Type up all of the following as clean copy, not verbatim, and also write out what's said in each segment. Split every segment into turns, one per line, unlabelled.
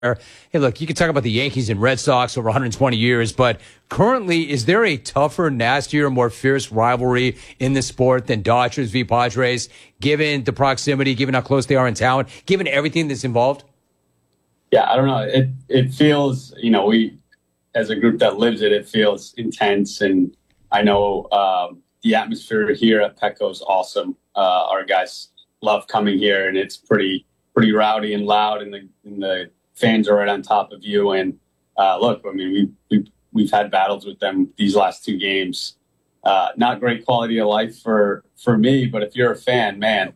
Hey, look, you can talk about the Yankees and Red Sox over 120 years, but currently, is there a tougher, nastier, more fierce rivalry in the sport than Dodgers v. Padres, given the proximity, given how close they are in talent, given everything that's involved?
Yeah, I don't know. It feels, we, as a group that lives it, it feels intense. And I know the atmosphere here at Petco is awesome. Our guys love coming here, and it's pretty rowdy and loud, and the fans are right on top of you. And look, I mean, we've had battles with them these last two games. Not great quality of life for me, but if you're a fan, man,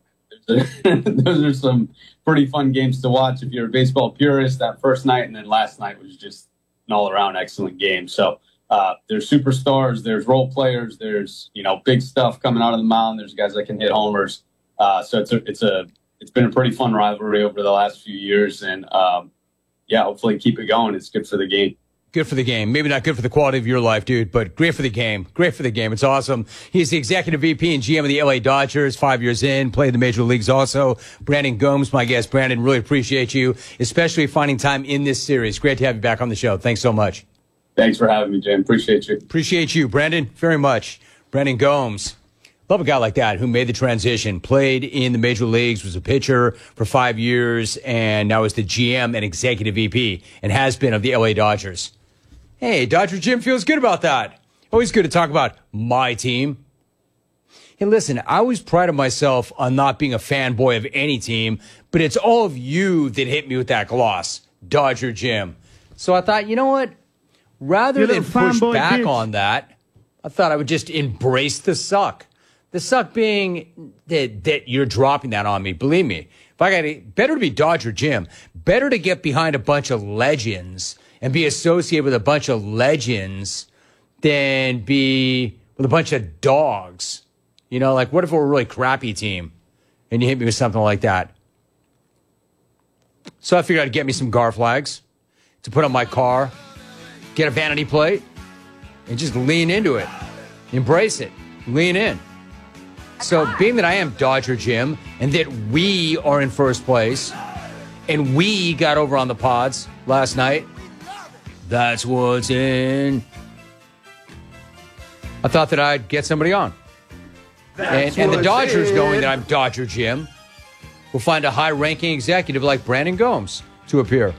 those are some pretty fun games to watch. If you're a baseball purist, that first night and then last night was just an all-around excellent game. So there's superstars, there's role players, there's big stuff coming out of the mound. There's guys that can hit homers. So it's been a pretty fun rivalry over the last few years, and hopefully keep it going. It's good for the game.
Good for the game. Maybe not good for the quality of your life, dude, but great for the game. Great for the game. It's awesome. He's the executive VP and GM of the LA Dodgers, 5 years in, played the major leagues also. Brandon Gomes, my guest. Brandon, really appreciate you, especially finding time in this series. Great to have you back on the show. Thanks so much.
Thanks for having me, Jim. Appreciate you.
Appreciate you, Brandon, very much. Brandon Gomes. Love a guy like that who made the transition, played in the major leagues, was a pitcher for 5 years, and now is the GM and executive VP and has been of the LA Dodgers. Hey, Dodger Jim feels good about that. Always good to talk about my team. Hey, listen, I always prided myself on not being a fanboy of any team, but it's all of you that hit me with that gloss, Dodger Jim. So I thought, you know what? Rather than push back on that, I thought I would just embrace the suck. The suck being that you're dropping that on me. Believe me, if I got better to be Dodger Jim, better to get behind a bunch of legends and be associated with a bunch of legends than be with a bunch of dogs. Like what if we're a really crappy team and you hit me with something like that? So I figured I'd get me some Gar flags to put on my car, get a vanity plate, and just lean into it. Embrace it. Lean in. So being that I am Dodger Jim and that we are in first place and we got over on the pods last night, that's what's in. I thought that I'd get somebody on. And the Dodgers, knowing that I'm Dodger Jim, will find a high-ranking executive like Brandon Gomes to appear.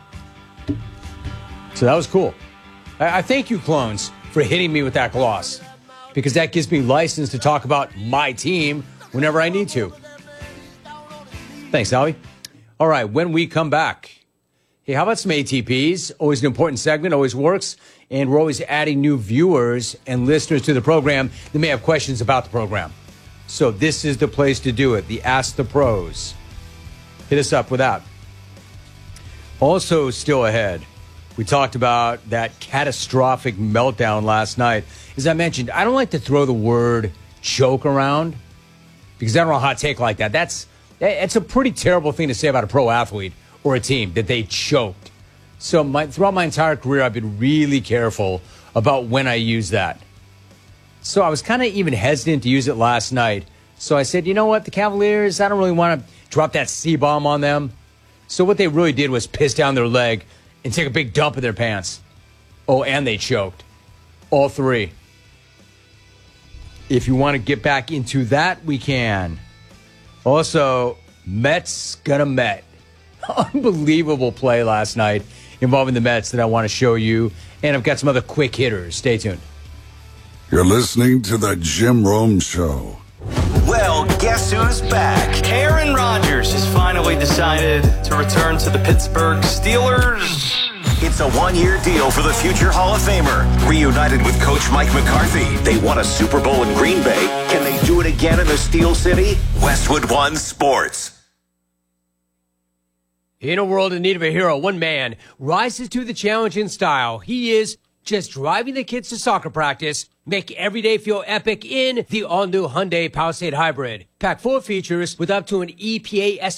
So that was cool. I thank you, clones, for hitting me with that gloss, because that gives me license to talk about my team whenever I need to. Thanks, Howie. All right, when we come back, hey, how about some ATPs? Always an important segment, always works. And we're always adding new viewers and listeners to the program that may have questions about the program. So this is the place to do it, the Ask the Pros. Hit us up with that. Also still ahead, we talked about that catastrophic meltdown last night. As I mentioned, I don't like to throw the word choke around because I don't know a hot take like that. It's a pretty terrible thing to say about a pro athlete or a team, that they choked. So throughout my entire career, I've been really careful about when I use that. So I was kind of even hesitant to use it last night. So I said, you know what, the Cavaliers, I don't really want to drop that C-bomb on them. So what they really did was piss down their leg and take a big dump in their pants. Oh, and they choked. All three. If you want to get back into that, we can. Also, Mets gonna Met. Unbelievable play last night involving the Mets that I want to show you. And I've got some other quick hitters. Stay tuned.
You're listening to the Jim Rome Show.
Well, guess who's back? Aaron Rodgers has finally decided to return to the Pittsburgh Steelers. It's a one-year deal for the future Hall of Famer. Reunited with Coach Mike McCarthy, they won a Super Bowl in Green Bay. Can they do it again in the Steel City? Westwood One Sports.
In a world in need of a hero, one man rises to the challenge in style. He is just driving the kids to soccer practice, make every day feel epic in the all-new Hyundai Palisade Hybrid. Packed full of features with up to an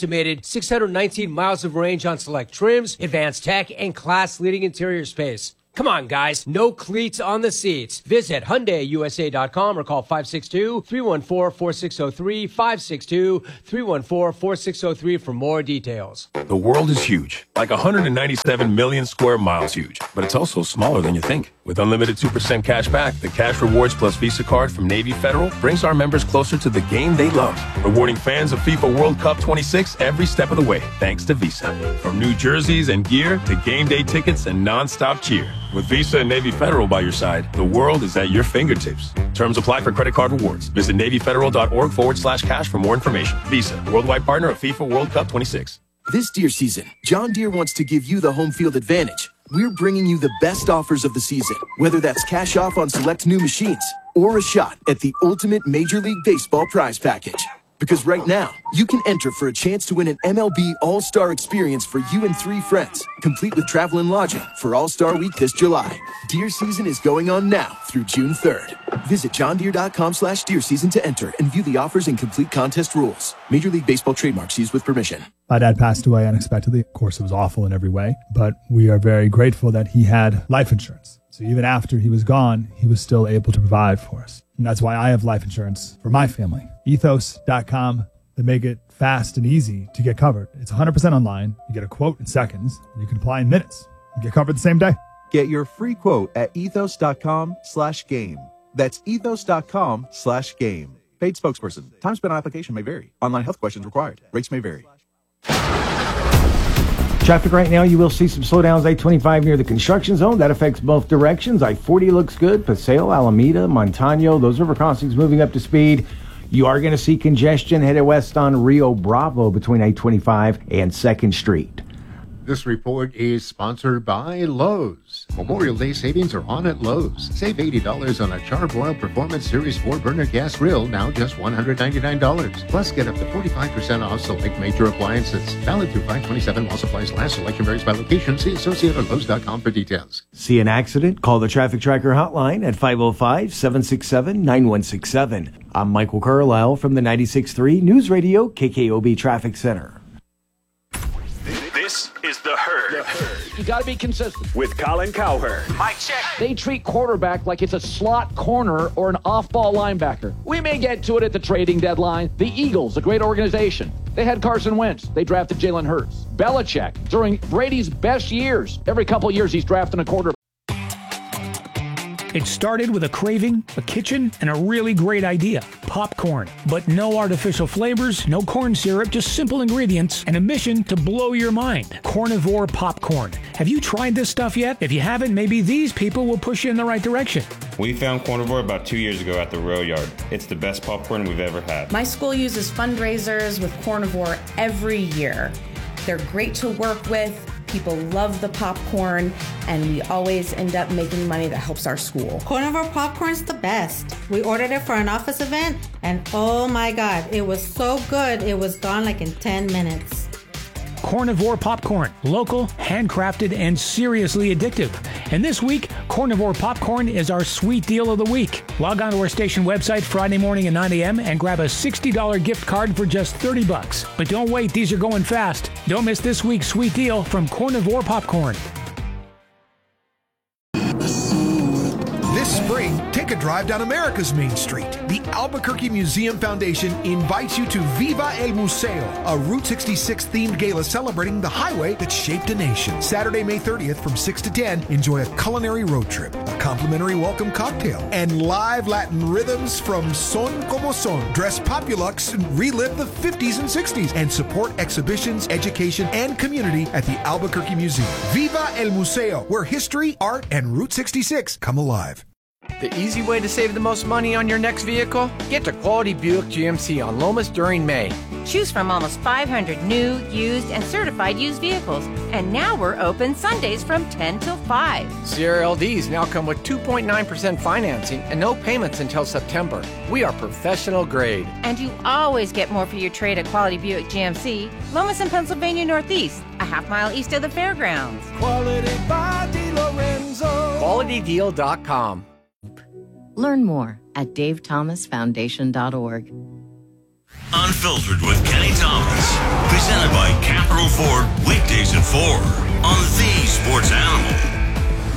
EPA-estimated 619 miles of range on select trims, advanced tech, and class-leading interior space.
Come on, guys. No cleats on the seats. Visit HyundaiUSA.com or call 562-314-4603, 562-314-4603 for more details.
The world is huge, like 197 million square miles huge, but it's also smaller than you think. With unlimited 2% cash back, the Cash Rewards Plus Visa card from Navy Federal brings our members closer to the game they love, rewarding fans of FIFA World Cup 26 every step of the way, thanks to Visa. From new jerseys and gear to game day tickets and non-stop cheer. With Visa and Navy Federal by your side, the world is at your fingertips. Terms apply for credit card rewards. Visit NavyFederal.org/cash for more information. Visa, worldwide partner of FIFA World Cup 26.
This Deere season, John Deere wants to give you the home field advantage. We're bringing you the best offers of the season, whether that's cash off on select new machines or a shot at the ultimate Major League Baseball prize package. Because right now, you can enter for a chance to win an MLB All-Star experience for you and 3 friends, complete with travel and lodging for All-Star Week this July. Deer season is going on now through June 3rd. Visit johndeere.com/deer season to enter and view the offers and complete contest rules. Major League Baseball trademarks used with permission.
My dad passed away unexpectedly. Of course, it was awful in every way, but we are very grateful that he had life insurance. So even after he was gone, he was still able to provide for us. And that's why I have life insurance for my family. Ethos.com. They make it fast and easy to get covered. It's 100% online. You get a quote in seconds. And you can apply in minutes. You get covered the same day.
Get your free quote at ethos.com/game. That's ethos.com/game. Paid spokesperson. Time spent on application may vary. Online health questions required. Rates may vary.
Traffic right now, you will see some slowdowns. I-25 near the construction zone. That affects both directions. I-40 looks good. Paseo, Alameda, Montano. Those river crossings moving up to speed. You are going to see congestion headed west on Rio Bravo between I-25 and 2nd Street.
This report is sponsored by Lowe's. Memorial Day savings are on at Lowe's. Save $80 on a Charbroil Performance Series 4-burner gas grill, now just $199. Plus, get up to 45% off select major appliances. Valid through 5/27 while supplies last. Selection varies by location. See associate at Lowe's.com for details.
See an accident? Call the Traffic Tracker hotline at 505-767-9167. I'm Michael Carlisle from the 96.3 News Radio KKOB Traffic Center.
This is The Herd.
You got to be consistent.
With Colin Cowherd.
Mike check. They treat quarterback like it's a slot corner or an off-ball linebacker. We may get to it at the trading deadline. The Eagles, a great organization. They had Carson Wentz. They drafted Jalen Hurts. Belichick, during Brady's best years, every couple years he's drafting a quarterback.
It started with a craving, a kitchen, and a really great idea. Popcorn. But no artificial flavors, no corn syrup, just simple ingredients, and a mission to blow your mind. Cornivore popcorn. Have you tried this stuff yet? If you haven't, maybe these people will push you in the right direction.
We found Cornivore about 2 years ago at the Rail Yard. It's the best popcorn we've ever had.
My school uses fundraisers with Cornivore every year. They're great to work with. People love the popcorn, and we always end up making money that helps our school.
Cornivore popcorn's the best. We ordered it for an office event, and oh my God, it was so good, it was gone like in 10 minutes.
Cornivore popcorn. Local, handcrafted, and seriously addictive. And this week, Cornivore popcorn is our sweet deal of the week. Log on to our station website Friday morning at 9 a.m. and grab a $60 gift card for just $30. But don't wait, these are going fast. Don't miss this week's sweet deal from Cornivore popcorn.
This spring, take a drive down America's Main Street. The Albuquerque Museum Foundation invites you to Viva el Museo, a Route 66 themed gala celebrating the highway that shaped a nation. Saturday, May 30th from 6 to 10, enjoy a culinary road trip, a complimentary welcome cocktail, and live Latin rhythms from Son Como Son. Dress Populux and relive the 50s and 60s and support exhibitions, education, and community at the Albuquerque Museum. Viva el Museo, where history, art, and Route 66 come alive.
The easy way to save the most money on your next vehicle? Get to Quality Buick GMC on Lomas during May.
Choose from almost 500 new, used, and certified used vehicles. And now we're open Sundays from 10 till 5.
CRLDs now come with 2.9% financing and no payments until September. We are professional grade.
And you always get more for your trade at Quality Buick GMC, Lomas and Pennsylvania Northeast, a half-mile east of the fairgrounds.
Quality by DiLorenzo. QualityDeal.com.
Learn more at davethomasfoundation.org.
Unfiltered with Kenny Thomas. Presented by Capital Ford, weekdays at 4 on the Sports Animal.